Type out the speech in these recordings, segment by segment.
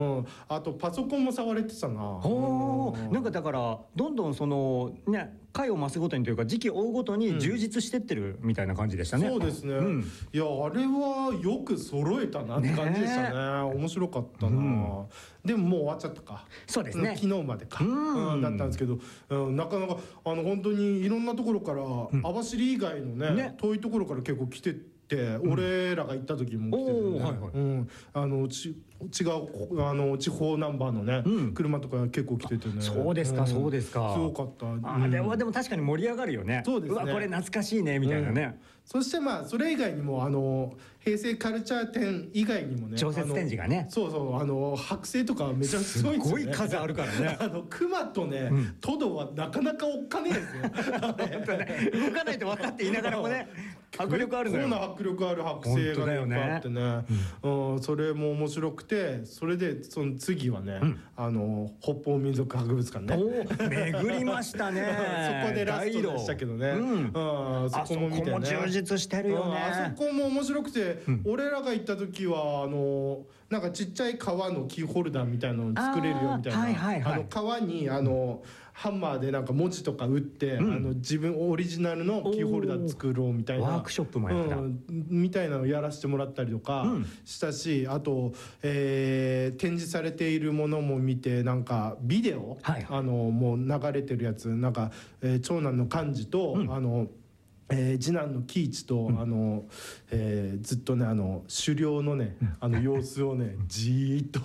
あとパソコンも触れてたな。 なんかだからどんどんそのね回を増すごとにというか時期を追うごとに充実してってるみたいな感じでしたね。 そうですね、いやあれはよく揃えたなって感じでしたね。面白かったな、でももう終わっちゃったか。 そうですね、 昨日までか、だったんですけど、なかなか本当にいろんなところから、網走以外のね遠いところから結構来て俺らが行った時も来ててね、違う地方ナンバーのね、車とか結構来ててね。 そうですか、そうですか。 すごかった。 でも確かに盛り上がるよね。 そうですね。 うわこれ懐かしいねみたいなね。 そしてまあそれ以外にも平成カルチャー展以外にもね、 常設展示がね、 そうそう剥製とかめちゃくちゃすごいんですよね。 すごい数あるからね。 熊とねトドはなかなかおっかねえですよ。 動かないと分かっていながらもね。迫力あるのよ。 そうな迫力ある剥製がいっぱいあってね、それも面白くて、それでその次はね、北方民族博物館ね巡りましたね。 そこでラストでしたけどね、そこも見てね。 充実してるよね。 あそこも面白くて、俺らが行った時はなんかちっちゃい革のキーホルダーみたいなの作れるよみたいな、革にハンマーでなんか文字とか打って、自分オリジナルのキーホルダー作ろうみたいなワークショップもやった、 みたいなのをやらせてもらったりとかしたし、あと、展示されているものも見て、なんかビデオ、もう流れてるやつ、なんか、長男の寛治と、次男の喜一と、ずっとね狩猟のね様子をねじーっと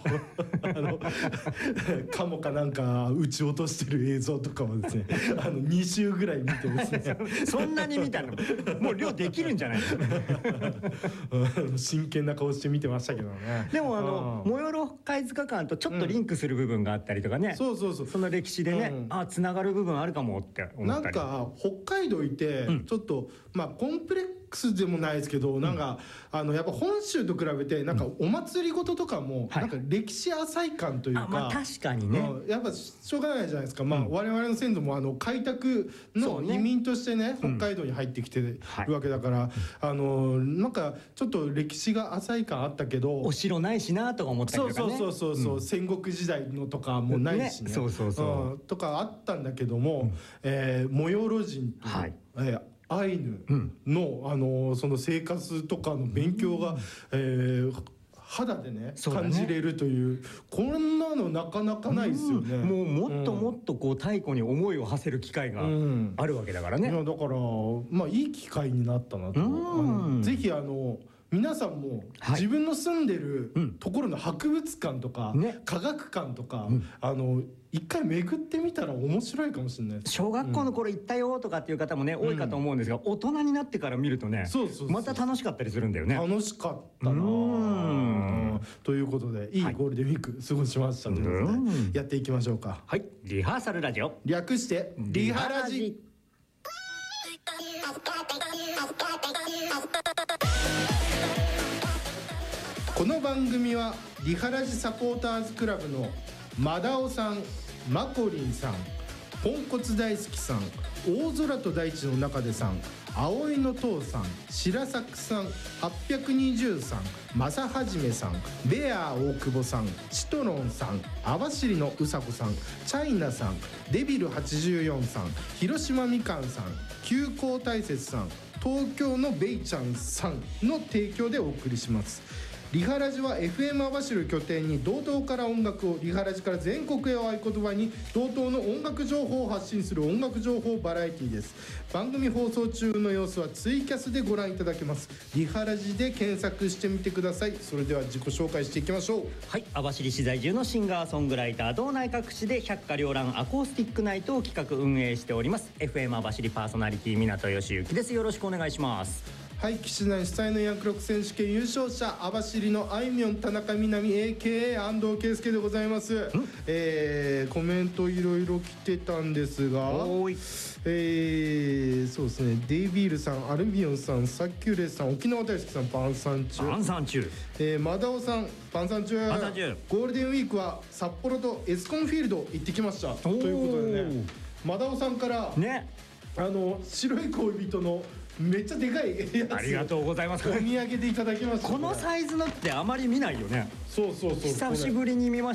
カモかなんか撃ち落としてる映像とかをですね2週ぐらい見てですねそんなに見たのもう漁できるんじゃないの真剣な顔して見てましたけどね。 でもモヨロ貝塚館とちょっとリンクする部分があったりとかね、その歴史でね、つながる部分あるかもって思ったり。 なんか北海道いてちょっとまあコンプレックスでもないですけど、なんかやっぱ本州と比べてなんかお祭りごととかもなんか歴史浅い感というか、 まあ確かにね、 やっぱしょうがないじゃないですか。まあ我々の先祖も開拓の移民としてね北海道に入ってきてるわけだから、なんかちょっと歴史が浅い感あったけど、 お城ないしなとか思ったりとかね。 そう戦国時代のとかもないしね、とかあったんだけども、モヨロ人とアイヌの、その生活とかの勉強が、肌でね感じれるという、こんなのなかなかないですよね。 もっともっとこう太古に思いを馳せる機会があるわけだからね。 いやだからまあいい機会になったなと。ぜひ皆さんも自分の住んでるところの博物館とか科学館とか一回巡ってみたら面白いかもしれないです。 小学校の頃行ったよとかっていう方もね多いかと思うんですが、大人になってから見るとねまた楽しかったりするんだよね。 楽しかったなということで、いいゴールデンウィーク過ごしましたということでやっていきましょうか。 はい、リハーサルラジオ、 略してリハラジ。この番組はリハラジサポーターズクラブのマダオさん、マコリンさん、ポンコツ大好きさん、大空と大地の中でさん、葵の父さん、白作さん、820さん、正はじめさん、ベアー大久保さん、チトロンさん、網走のうさこさん、チャイナさん、デビル84さん、広島みかんさん、急行大雪さん、東京のベイちゃんさんの提供でお送りします。リハラジは FM 網走を拠点に道東から音楽を、リハラジから全国へを合言葉に道東の音楽情報を発信する音楽情報バラエティです。番組放送中の様子はツイキャスでご覧いただけます。リハラジで検索してみてください。それでは自己紹介していきましょう。 はい、網走市在住のシンガーソングライター、道内各地で百花繚乱アコースティックナイトを企画運営しております FM 網走パーソナリティ港義行です。よろしくお願いします。 はい、岸内主催のヤンクロック選手権優勝者、網走のあいみょん田中みなみ AKA 安藤圭介でございます。コメントいろいろ来てたんですが、そうですね、デイビールさん、アルビオンさん、サッキュレさん、沖縄大好きさん、パンサンチュ、マダオさん、パンサンチュ、ゴールデンウィークは札幌とエスコンフィールド行ってきましたということでね、マダオさんからね、白い恋人のめっちゃでかいやつありがとうございます。 お土産でいただきました。 このサイズのってあまり見ないよね。 そうそうそう、 久しぶりに見ま